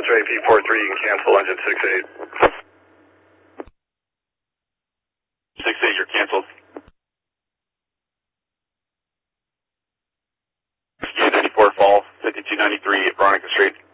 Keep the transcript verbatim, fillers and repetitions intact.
That's right, P four three, you can cancel engine six eight. six eight, you're canceled. ninety-four fall, fifty-two ninety-three, Veronica Street.